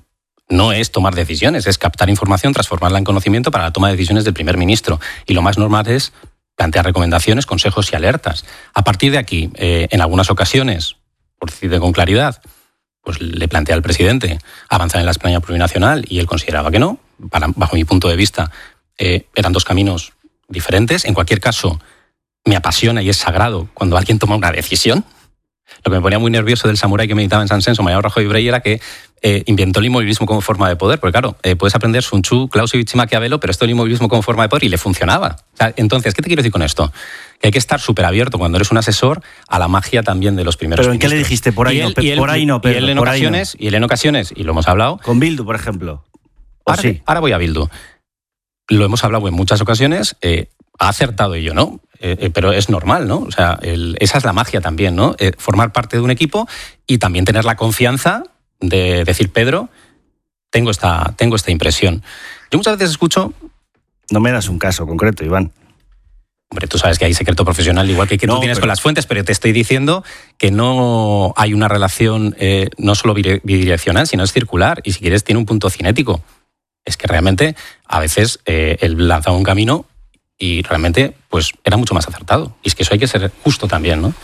no es tomar decisiones, es captar información, transformarla en conocimiento para la toma de decisiones del primer ministro. Y lo más normal es plantear recomendaciones, consejos y alertas. A partir de aquí, en algunas ocasiones, por decirte con claridad, pues le plantea al presidente avanzar en la España plurinacional y él consideraba que no. Bajo mi punto de vista, eran 2 caminos diferentes. En cualquier caso, me apasiona y es sagrado cuando alguien toma una decisión. Lo que me ponía muy nervioso del samurái que meditaba en San Senso, Mariano Rajoy Brey, era que inventó el inmovilismo como forma de poder. Porque claro, puedes aprender Sun Tzu, Clausewitz y Maquiavelo, pero esto el inmovilismo como forma de poder y le funcionaba. O sea, entonces, ¿qué te quiero decir con esto? Que hay que estar súper abierto cuando eres un asesor a la magia también de los primeros ¿Pero en ministros. qué le dijiste? Por ahí no, Pedro. Y él en ocasiones, y lo hemos hablado... Con Bildu, por ejemplo. Ahora voy a Bildu. Lo hemos hablado en muchas ocasiones, ha acertado ello, ¿no? Pero es normal, ¿no? O sea, esa es la magia también, ¿no? Formar parte de un equipo y también tener la confianza de decir, Pedro, tengo esta impresión. Yo muchas veces escucho... No me das un caso concreto, Iván. Hombre, tú sabes que hay secreto profesional, igual que tú tienes con las fuentes, pero te estoy diciendo que no hay una relación no solo bidireccional, sino es circular, y si quieres tiene un punto cinético. Es que realmente a veces él lanzaba un camino y realmente pues era mucho más acertado. Y es que eso hay que ser justo también, ¿no?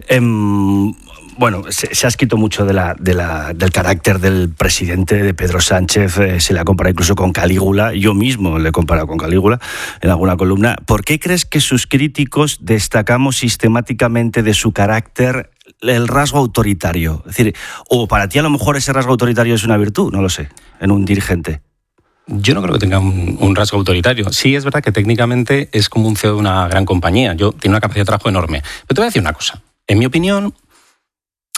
Se ha escrito mucho del carácter del presidente, de Pedro Sánchez, se le ha comparado incluso con Calígula, yo mismo le he comparado con Calígula en alguna columna. ¿Por qué crees que sus críticos destacamos sistemáticamente de su carácter el rasgo autoritario? Es decir, o para ti a lo mejor ese rasgo autoritario es una virtud, no lo sé, en un dirigente. Yo no creo que tenga un rasgo autoritario. Sí es verdad que técnicamente es como un CEO de una gran compañía. Tiene una capacidad de trabajo enorme. Pero te voy a decir una cosa. En mi opinión,